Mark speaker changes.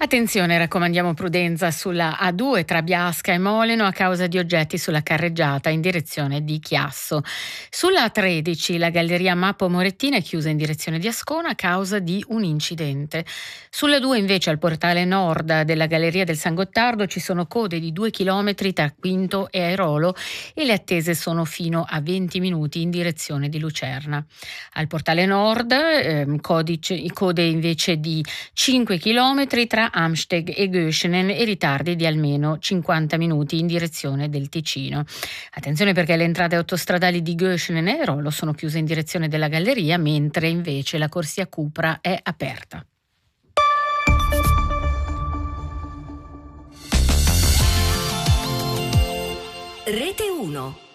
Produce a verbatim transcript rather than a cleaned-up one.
Speaker 1: Attenzione, raccomandiamo prudenza sulla A due tra Biasca e Moleno a causa di oggetti sulla carreggiata in direzione di Chiasso. Sulla A tredici la galleria Mappo Morettina è chiusa in direzione di Ascona a causa di un incidente. Sulla due invece al portale nord della galleria del San Gottardo ci sono code di due chilometri tra Quinto e Airolo e le attese sono fino a venti minuti in direzione di Lucerna. Al portale nord ehm, codice, code invece di cinque chilometri tra Amsteg e Göschenen e ritardi di almeno cinquanta minuti in direzione del Ticino. Attenzione perché le entrate autostradali di Göschenen e Airolo sono chiuse in direzione della galleria, mentre invece la corsia Cupra è aperta.
Speaker 2: Rete uno.